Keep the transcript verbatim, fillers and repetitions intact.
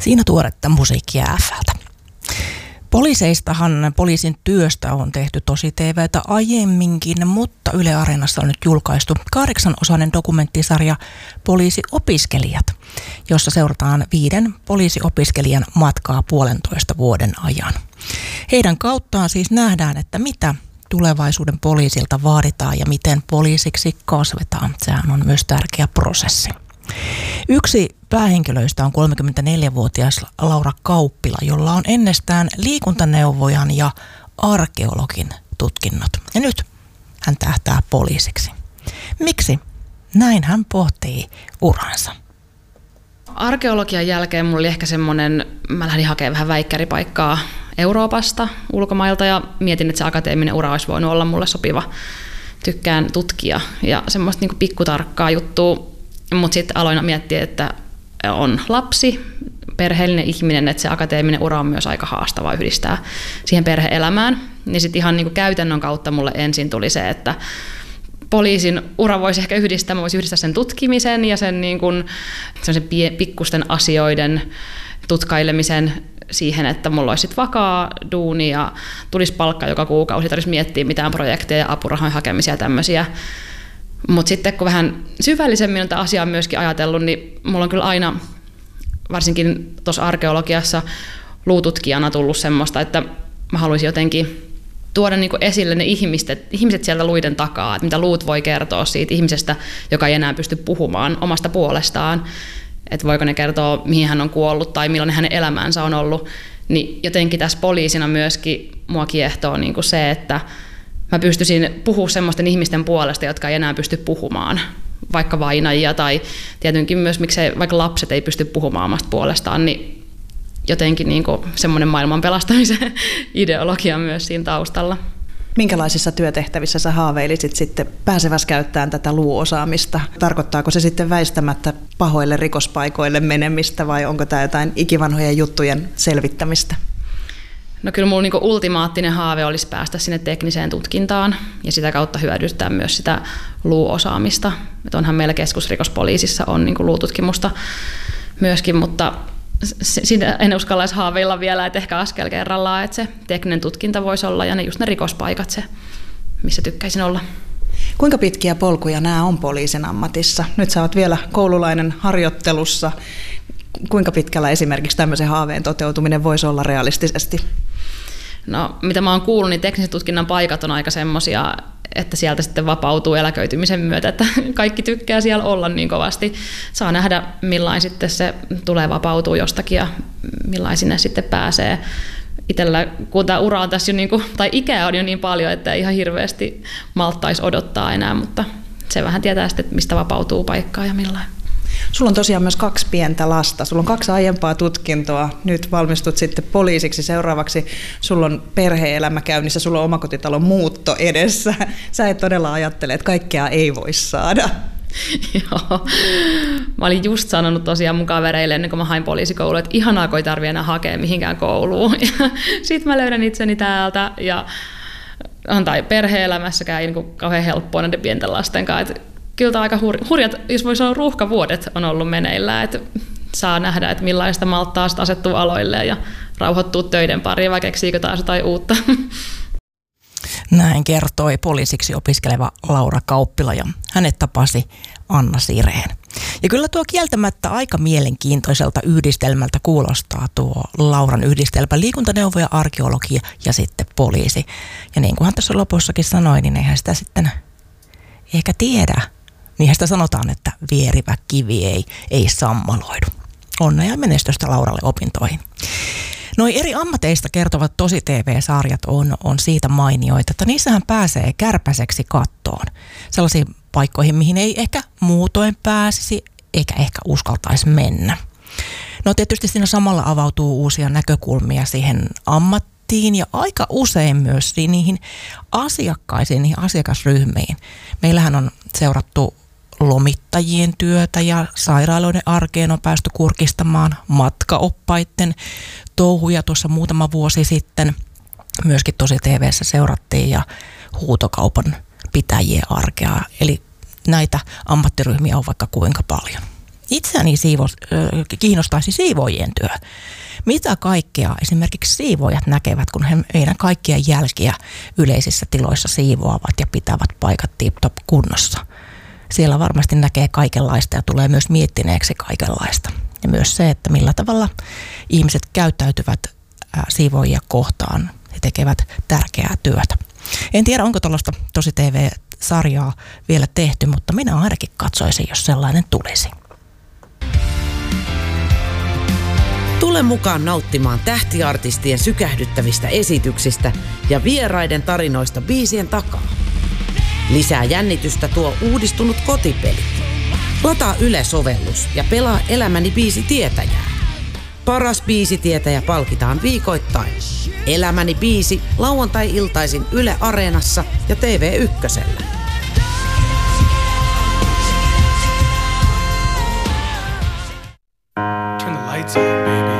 Siinä tuoretta musiikkia F:ltä. Poliiseistahan poliisin työstä on tehty tosi T V:tä aiemminkin, mutta Yle Areenassa on nyt julkaistu kahdeksanosainen dokumenttisarja Poliisiopiskelijat, jossa seurataan viiden poliisiopiskelijan matkaa puolentoista vuoden ajan. Heidän kauttaan siis nähdään, että mitä tulevaisuuden poliisilta vaaditaan ja miten poliisiksi kasvetaan. Sehän on myös tärkeä prosessi. Yksi päähenkilöistä on kolmekymmentäneljävuotias Laura Kauppila, jolla on ennestään liikuntaneuvojan ja arkeologin tutkinnot. Ja nyt hän tähtää poliisiksi. Miksi? Näin hän pohtii uransa. Arkeologian jälkeen mulla oli ehkä semmoinen, mä lähdin hakemaan vähän väikkäripaikkaa Euroopasta, ulkomailta ja mietin, että se akateeminen ura olisi voinut olla mulle sopiva. Tykkään tutkia ja semmoista niinku pikkutarkkaa juttua. Mutta sitten aloin miettiä, että on lapsi, perheellinen ihminen, että se akateeminen ura on myös aika haastava yhdistää siihen perhe-elämään. Niin sitten ihan niinku käytännön kautta mulle ensin tuli se, että poliisin ura voisi ehkä yhdistää, mä voisin yhdistää sen tutkimisen ja sen niinku, pikkusten asioiden tutkailemisen siihen, että mulla olisi sit vakaa duuni ja tulisi palkka joka kuukausi, tarvitsisi miettiä mitään projekteja ja apurahojen hakemisia ja tämmöisiä. Mutta sitten kun vähän syvällisemmin on tätä asiaa myöskin ajatellut, niin mulla on kyllä aina, varsinkin tuossa arkeologiassa luututkijana tullut semmoista, että mä haluaisin jotenkin tuoda niinku esille ne ihmiset, ihmiset sieltä luiden takaa, että mitä luut voi kertoa siitä ihmisestä, joka ei enää pysty puhumaan omasta puolestaan, että voiko ne kertoa, mihin hän on kuollut tai millainen hänen elämänsä on ollut, niin jotenkin tässä poliisina myöskin mua kiehtoo niinku se, että mä pystyisin puhumaan semmoisten ihmisten puolesta, jotka ei enää pysty puhumaan, vaikka vainajia tai tietenkin myös miksei vaikka lapset ei pysty puhumaan omasta puolestaan, niin jotenkin niin kuin semmoinen maailman pelastamisen ideologia myös siinä taustalla. Minkälaisissa työtehtävissä sä haaveilisit sitten pääsevässä käyttämään tätä luuosaamista? Tarkoittaako se sitten väistämättä pahoille rikospaikoille menemistä vai onko tämä jotain ikivanhojen juttujen selvittämistä? No kyllä mulla niinku ultimaattinen haave olisi päästä sinne tekniseen tutkintaan ja sitä kautta hyödyntää myös sitä luuosaamista. Et onhan meillä keskusrikospoliisissa on niinku luututkimusta myöskin, mutta siinä en uskallaisi haaveilla vielä, että ehkä askel kerrallaan, että se tekninen tutkinta voisi olla ja ne just ne rikospaikat se, missä tykkäisin olla. Kuinka pitkiä polkuja nämä on poliisin ammatissa? Nyt sä oot vielä koululainen harjoittelussa. Kuinka pitkällä esimerkiksi tämmöisen haaveen toteutuminen voisi olla realistisesti? No, mitä mä oon kuullut, niin teknisen tutkinnan paikat on aika semmoisia, että sieltä sitten vapautuu eläköitymisen myötä, että kaikki tykkää siellä olla niin kovasti. Saa nähdä, millain sitten se tulee vapautuu jostakin ja millain sinne sitten pääsee. Itsellä, kun tämä ura on tässä jo, niin kuin, tai ikää on jo niin paljon, että ei ihan hirveästi malttaisi odottaa enää, mutta se vähän tietää sitten, mistä vapautuu paikkaa ja millain. Sulla on tosiaan myös kaksi pientä lasta. Sulla on kaksi aiempaa tutkintoa. Nyt valmistut sitten poliisiksi. Seuraavaksi sulla on perhe-elämä käynnissä. Sulla on omakotitalon muutto edessä. Sä et todella ajattele, että kaikkea ei voi saada. Joo. Mä olin just sanonut tosiaan mun kavereille ennen kuin mä hain poliisikouluun, että ihanaa, kun ei tarvitse enää hakea mihinkään kouluun. Sitten mä löydän itseni täältä. Ja on tai perhe-elämässäkään ei niin kauhean helppoa näiden pienten lasten kanssa. Kyllä tämä aika hurjat, jos voi sanoa ruuhkavuodet on ollut meneillään, että saa nähdä, että millaista malttaa asettuu aloille ja rauhoittuu töiden pariin, vai keksiikö taas jotain uutta. Näin kertoi poliisiksi opiskeleva Laura Kauppila ja hänet tapasi Anna Sireen. Ja kyllä tuo kieltämättä aika mielenkiintoiselta yhdistelmältä kuulostaa tuo Lauran yhdistelmä liikuntaneuvoja, arkeologia ja sitten poliisi. Ja niin kuin hän tässä lopussakin sanoi, niin eihän sitä sitten ehkä tiedä. Niinhän sitä sanotaan, että vierivä kivi ei, ei sammaloidu. Onnea ja menestystä Lauralle opintoihin. Noi eri ammateista kertovat tosi T V-sarjat on, on siitä mainioita, että niissähän pääsee kärpäseksi kattoon. Sellaisiin paikkoihin, mihin ei ehkä muutoin pääsisi, eikä ehkä uskaltaisi mennä. No tietysti siinä samalla avautuu uusia näkökulmia siihen ammattiin ja aika usein myös niihin asiakkaisiin, niihin asiakasryhmiin. Meillähän on seurattu lomittajien työtä ja sairaaloiden arkeen on päästy kurkistamaan matkaoppaiden touhuja tuossa muutama vuosi sitten. Myöskin tosi T V:ssä seurattiin ja huutokaupan pitäjien arkea. Eli näitä ammattiryhmiä on vaikka kuinka paljon. Itseäni siivo, kiinnostaisi siivoojien työ. Mitä kaikkea esimerkiksi siivoojat näkevät, kun he meidän kaikkien jälkiä yleisissä tiloissa siivoavat ja pitävät paikat tip-top kunnossa? Siellä varmasti näkee kaikenlaista ja tulee myös miettineeksi kaikenlaista. Ja myös se, että millä tavalla ihmiset käyttäytyvät siivoojia kohtaan. He tekevät tärkeää työtä. En tiedä, onko tuollaista Tosi T V-sarjaa vielä tehty, mutta minä ainakin katsoisin, jos sellainen tulisi. Tule mukaan nauttimaan tähtiartistien sykähdyttävistä esityksistä ja vieraiden tarinoista biisien takaa. Lisää jännitystä tuo uudistunut kotipeli. Lataa Yle-sovellus ja pelaa Elämäni biisitietäjää. Paras biisitietäjä palkitaan viikoittain. Elämäni biisi lauantai-iltaisin Yle Areenassa ja T V ykkösellä. Turn the lights up, baby.